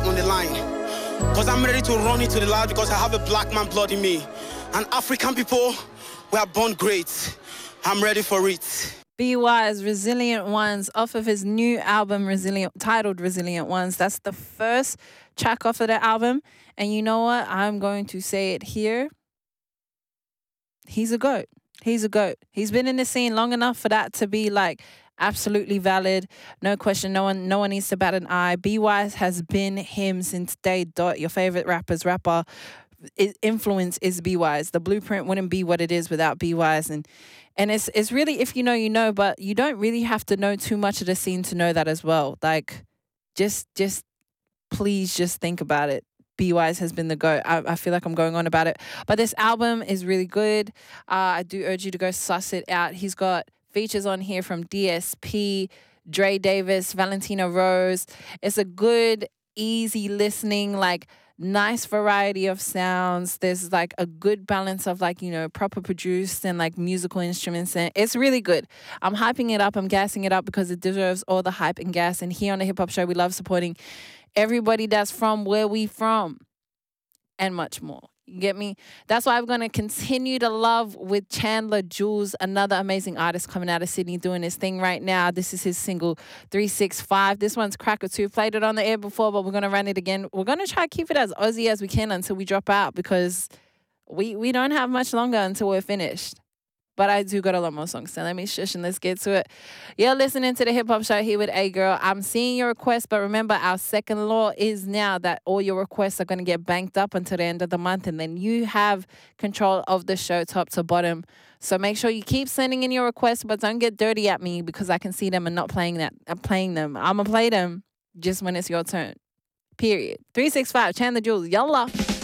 on the line. Because I'm ready to run into the light because I have a black man blood in me. And African people, we are born great. I'm ready for it. Be Wise, Resilient Ones, off of his new album, titled Resilient Ones. That's the first track off of the album. And you know what? I'm going to say it here. He's a GOAT. He's a GOAT. He's been in the scene long enough for that to be like absolutely valid. No question. No one needs to bat an eye. Be Wise has been him since day dot. Your favorite rapper. Influence is Be Wise. The blueprint wouldn't be what it is without Be Wise. And it's really, if you know, you know, but you don't really have to know too much of the scene to know that as well. Like, just please just think about it. Be Wise has been the GOAT. I feel like I'm going on about it. But this album is really good. I do urge you to go suss it out. He's got features on here from DSP, Dre Davis, Valentino Rose. It's a good, easy listening, like, nice variety of sounds. There's like a good balance of like, you know, proper produced and like musical instruments. And it's really good. I'm hyping it up. I'm gassing it up because it deserves all the hype and gas. And here on the Hip Hop Show, we love supporting everybody that's from where we from and much more. You get me? That's why I'm going to continue to love with Chandler Jules, another amazing artist coming out of Sydney doing his thing right now. This is his single 365. This one's Cracker 2. Played it on the air before, but we're going to run it again. We're going to try to keep it as Aussie as we can until we drop out because we don't have much longer until we're finished. But I do got a lot more songs, so let me shush and let's get to it. You're listening to the Hip Hop Show here with A Girl. I'm seeing your requests, but remember our second law is now that all your requests are going to get banked up until the end of the month, and then you have control of the show top to bottom. So make sure you keep sending in your requests, but don't get dirty at me because I can see them and not playing them. I'm going to play them just when it's your turn. Period. 365, Chandler Jules, yalla.